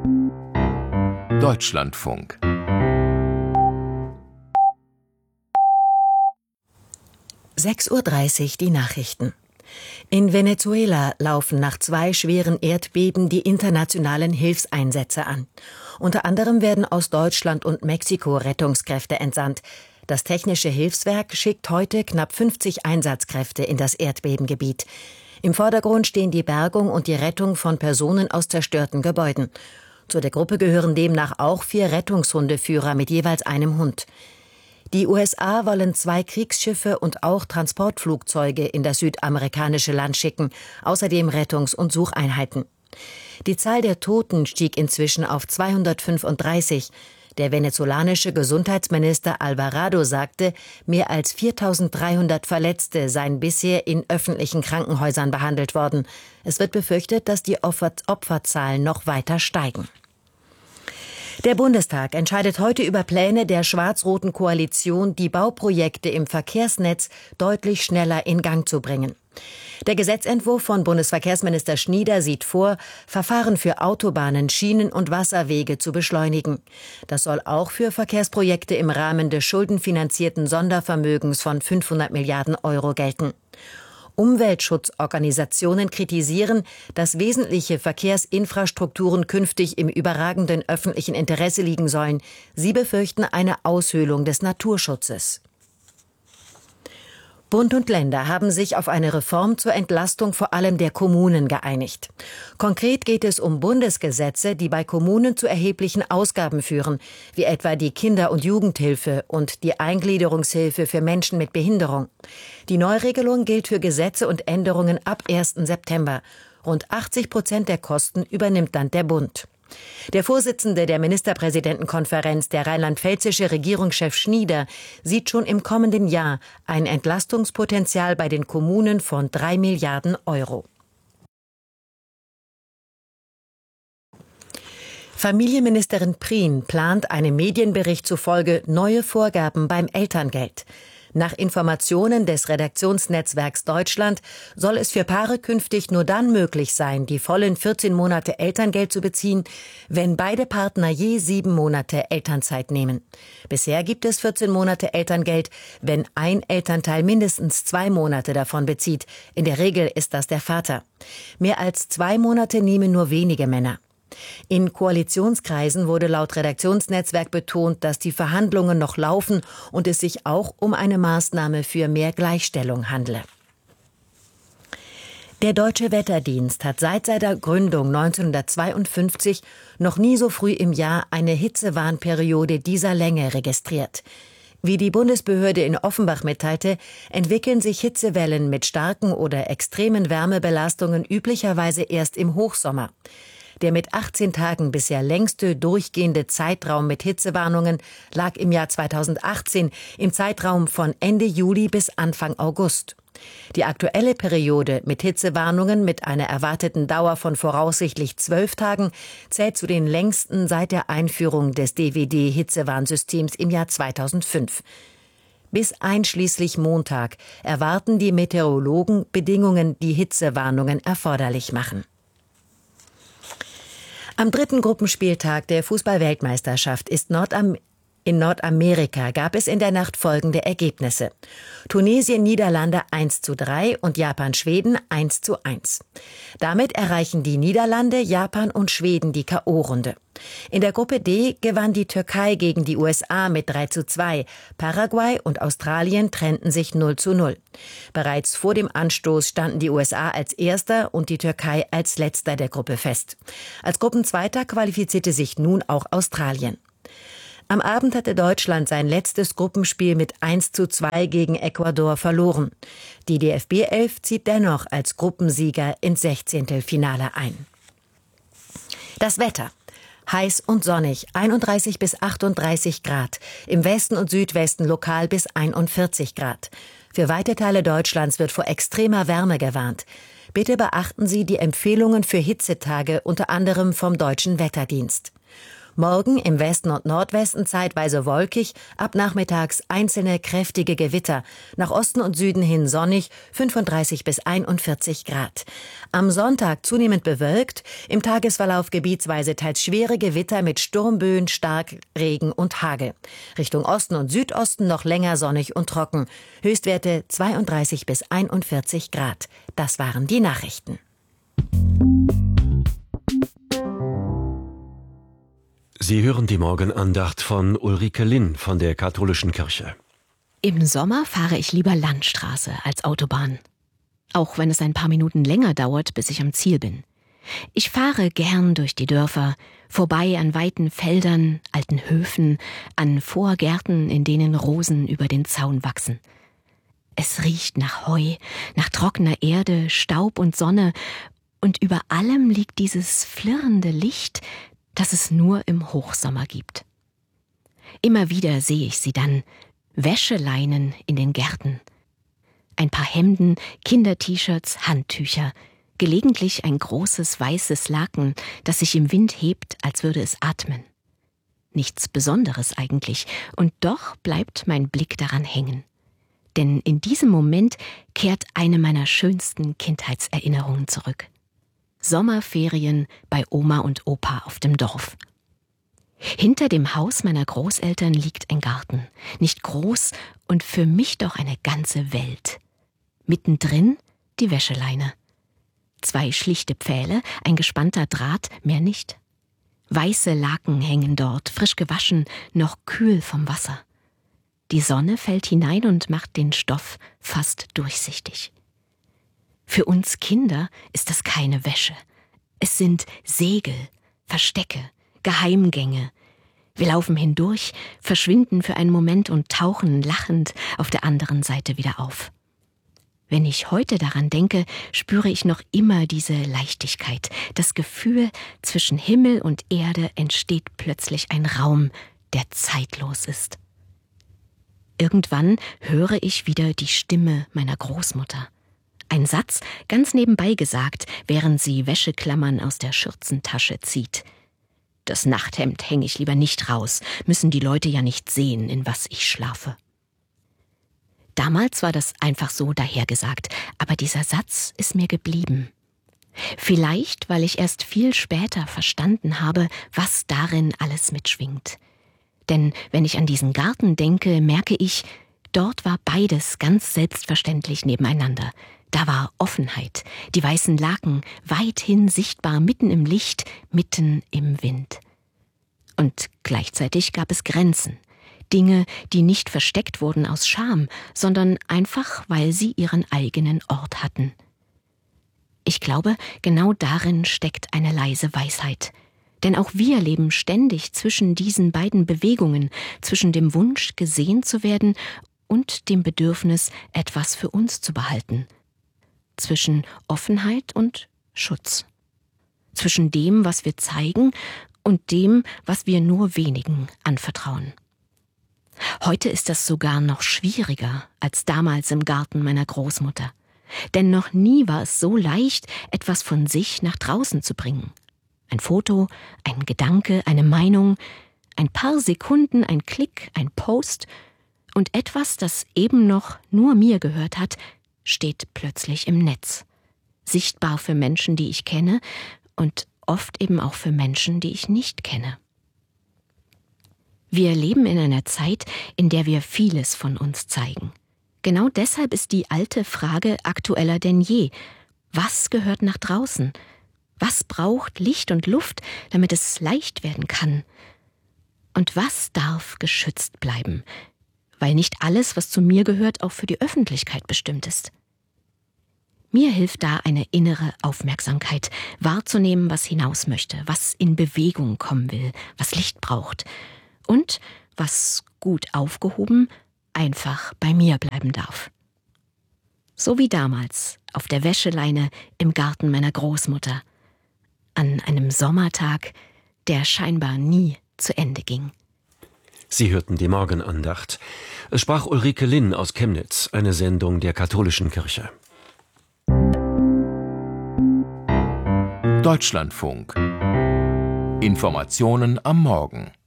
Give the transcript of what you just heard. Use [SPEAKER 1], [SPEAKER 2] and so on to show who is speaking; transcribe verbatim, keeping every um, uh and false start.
[SPEAKER 1] Deutschlandfunk.
[SPEAKER 2] sechs Uhr dreißig die Nachrichten. In Venezuela laufen nach zwei schweren Erdbeben die internationalen Hilfseinsätze an. Unter anderem werden aus Deutschland und Mexiko Rettungskräfte entsandt. Das Technische Hilfswerk schickt heute knapp fünfzig Einsatzkräfte in das Erdbebengebiet. Im Vordergrund stehen die Bergung und die Rettung von Personen aus zerstörten Gebäuden. Zu der Gruppe gehören demnach auch vier Rettungshundeführer mit jeweils einem Hund. Die U S A wollen zwei Kriegsschiffe und auch Transportflugzeuge in das südamerikanische Land schicken, außerdem Rettungs- und Sucheinheiten. Die Zahl der Toten stieg inzwischen auf zweihundertfünfunddreißig. Der venezolanische Gesundheitsminister Alvarado sagte, mehr als viertausenddreihundert Verletzte seien bisher in öffentlichen Krankenhäusern behandelt worden. Es wird befürchtet, dass die Opfer- Opferzahlen noch weiter steigen. Der Bundestag entscheidet heute über Pläne der schwarz-roten Koalition, die Bauprojekte im Verkehrsnetz deutlich schneller in Gang zu bringen. Der Gesetzentwurf von Bundesverkehrsminister Schnieder sieht vor, Verfahren für Autobahnen, Schienen und Wasserwege zu beschleunigen. Das soll auch für Verkehrsprojekte im Rahmen des schuldenfinanzierten Sondervermögens von fünfhundert Milliarden Euro gelten. Umweltschutzorganisationen kritisieren, dass wesentliche Verkehrsinfrastrukturen künftig im überragenden öffentlichen Interesse liegen sollen. Sie befürchten eine Aushöhlung des Naturschutzes. Bund und Länder haben sich auf eine Reform zur Entlastung vor allem der Kommunen geeinigt. Konkret geht es um Bundesgesetze, die bei Kommunen zu erheblichen Ausgaben führen, wie etwa die Kinder- und Jugendhilfe und die Eingliederungshilfe für Menschen mit Behinderung. Die Neuregelung gilt für Gesetze und Änderungen ab ersten September. Rund achtzig Prozent der Kosten übernimmt dann der Bund. Der Vorsitzende der Ministerpräsidentenkonferenz, der rheinland-pfälzische Regierungschef Schnieder, sieht schon im kommenden Jahr ein Entlastungspotenzial bei den Kommunen von drei Milliarden Euro. Familienministerin Prien plant einem Medienbericht zufolge neue Vorgaben beim Elterngeld. Nach Informationen des Redaktionsnetzwerks Deutschland soll es für Paare künftig nur dann möglich sein, die vollen vierzehn Monate Elterngeld zu beziehen, wenn beide Partner je sieben Monate Elternzeit nehmen. Bisher gibt es vierzehn Monate Elterngeld, wenn ein Elternteil mindestens zwei Monate davon bezieht. In der Regel ist das der Vater. Mehr als zwei Monate nehmen nur wenige Männer. In Koalitionskreisen wurde laut Redaktionsnetzwerk betont, dass die Verhandlungen noch laufen und es sich auch um eine Maßnahme für mehr Gleichstellung handle. Der Deutsche Wetterdienst hat seit seiner Gründung neunzehnhundertzweiundfünfzig noch nie so früh im Jahr eine Hitzewarnperiode dieser Länge registriert. Wie die Bundesbehörde in Offenbach mitteilte, entwickeln sich Hitzewellen mit starken oder extremen Wärmebelastungen üblicherweise erst im Hochsommer. Der mit achtzehn Tagen bisher längste durchgehende Zeitraum mit Hitzewarnungen lag im Jahr zweitausendachtzehn im Zeitraum von Ende Juli bis Anfang August. Die aktuelle Periode mit Hitzewarnungen mit einer erwarteten Dauer von voraussichtlich zwölf Tagen zählt zu den längsten seit der Einführung des D W D-Hitzewarnsystems im Jahr zweitausendfünf. Bis einschließlich Montag erwarten die Meteorologen Bedingungen, die Hitzewarnungen erforderlich machen. Am dritten Gruppenspieltag der Fußball-Weltmeisterschaft ist Nordam- in Nordamerika gab es in der Nacht folgende Ergebnisse. Tunesien-Niederlande eins zu drei und Japan-Schweden eins zu eins. Damit erreichen die Niederlande, Japan und Schweden die K O-Runde. In der Gruppe D gewann die Türkei gegen die U S A mit drei zu zwei. Paraguay und Australien trennten sich null zu null. Bereits vor dem Anstoß standen die U S A als Erster und die Türkei als Letzter der Gruppe fest. Als Gruppenzweiter qualifizierte sich nun auch Australien. Am Abend hatte Deutschland sein letztes Gruppenspiel mit eins zu zwei gegen Ecuador verloren. Die D F B elf zieht dennoch als Gruppensieger ins Sechzehntelfinale ein. Das Wetter. Heiß und sonnig, einunddreißig bis achtunddreißig Grad. Im Westen und Südwesten lokal bis einundvierzig Grad. Für weite Teile Deutschlands wird vor extremer Wärme gewarnt. Bitte beachten Sie die Empfehlungen für Hitzetage, unter anderem vom Deutschen Wetterdienst. Morgen im Westen und Nordwesten zeitweise wolkig, ab nachmittags einzelne kräftige Gewitter. Nach Osten und Süden hin sonnig, fünfunddreißig bis einundvierzig Grad. Am Sonntag zunehmend bewölkt, im Tagesverlauf gebietsweise teils schwere Gewitter mit Sturmböen, Starkregen und Hagel. Richtung Osten und Südosten noch länger sonnig und trocken. Höchstwerte zweiunddreißig bis einundvierzig Grad. Das waren die Nachrichten.
[SPEAKER 1] Sie hören die Morgenandacht von Ulrike Linn von der Katholischen Kirche.
[SPEAKER 3] Im Sommer fahre ich lieber Landstraße als Autobahn. Auch wenn es ein paar Minuten länger dauert, bis ich am Ziel bin. Ich fahre gern durch die Dörfer, vorbei an weiten Feldern, alten Höfen, an Vorgärten, in denen Rosen über den Zaun wachsen. Es riecht nach Heu, nach trockener Erde, Staub und Sonne, und über allem liegt dieses flirrende Licht, das es nur im Hochsommer gibt. Immer wieder sehe ich sie dann, Wäscheleinen in den Gärten. Ein paar Hemden, Kinder-T-Shirts, Handtücher, gelegentlich ein großes weißes Laken, das sich im Wind hebt, als würde es atmen. Nichts Besonderes eigentlich, und doch bleibt mein Blick daran hängen. Denn in diesem Moment kehrt eine meiner schönsten Kindheitserinnerungen zurück. Sommerferien bei Oma und Opa auf dem Dorf. Hinter dem Haus meiner Großeltern liegt ein Garten, nicht groß und für mich doch eine ganze Welt. Mittendrin die Wäscheleine. Zwei schlichte Pfähle, ein gespannter Draht, mehr nicht. Weiße Laken hängen dort, frisch gewaschen, noch kühl vom Wasser. Die Sonne fällt hinein und macht den Stoff fast durchsichtig. Für uns Kinder ist das keine Wäsche. Es sind Segel, Verstecke, Geheimgänge. Wir laufen hindurch, verschwinden für einen Moment und tauchen lachend auf der anderen Seite wieder auf. Wenn ich heute daran denke, spüre ich noch immer diese Leichtigkeit. Das Gefühl, zwischen Himmel und Erde entsteht plötzlich ein Raum, der zeitlos ist. Irgendwann höre ich wieder die Stimme meiner Großmutter. Ein Satz, ganz nebenbei gesagt, während sie Wäscheklammern aus der Schürzentasche zieht. Das Nachthemd hänge ich lieber nicht raus, müssen die Leute ja nicht sehen, in was ich schlafe. Damals war das einfach so dahergesagt, aber dieser Satz ist mir geblieben. Vielleicht, weil ich erst viel später verstanden habe, was darin alles mitschwingt. Denn wenn ich an diesen Garten denke, merke ich, dort war beides ganz selbstverständlich nebeneinander. Da war Offenheit, die weißen Laken weithin sichtbar mitten im Licht, mitten im Wind. Und gleichzeitig gab es Grenzen, Dinge, die nicht versteckt wurden aus Scham, sondern einfach, weil sie ihren eigenen Ort hatten. Ich glaube, genau darin steckt eine leise Weisheit. Denn auch wir leben ständig zwischen diesen beiden Bewegungen, zwischen dem Wunsch, gesehen zu werden und dem Bedürfnis, etwas für uns zu behalten. Zwischen Offenheit und Schutz. Zwischen dem, was wir zeigen, und dem, was wir nur wenigen anvertrauen. Heute ist das sogar noch schwieriger als damals im Garten meiner Großmutter. Denn noch nie war es so leicht, etwas von sich nach draußen zu bringen. Ein Foto, ein Gedanke, eine Meinung, ein paar Sekunden, ein Klick, ein Post und etwas, das eben noch nur mir gehört hat, steht plötzlich im Netz. Sichtbar für Menschen, die ich kenne und oft eben auch für Menschen, die ich nicht kenne. Wir leben in einer Zeit, in der wir vieles von uns zeigen. Genau deshalb ist die alte Frage aktueller denn je. Was gehört nach draußen? Was braucht Licht und Luft, damit es leicht werden kann? Und was darf geschützt bleiben? Weil nicht alles, was zu mir gehört, auch für die Öffentlichkeit bestimmt ist. Mir hilft da eine innere Aufmerksamkeit, wahrzunehmen, was hinaus möchte, was in Bewegung kommen will, was Licht braucht und was gut aufgehoben einfach bei mir bleiben darf. So wie damals auf der Wäscheleine im Garten meiner Großmutter, an einem Sommertag, der scheinbar nie zu Ende ging.
[SPEAKER 1] Sie hörten die Morgenandacht. Es sprach Ulrike Linn aus Chemnitz, eine Sendung der Katholischen Kirche.
[SPEAKER 4] Deutschlandfunk. Informationen am Morgen.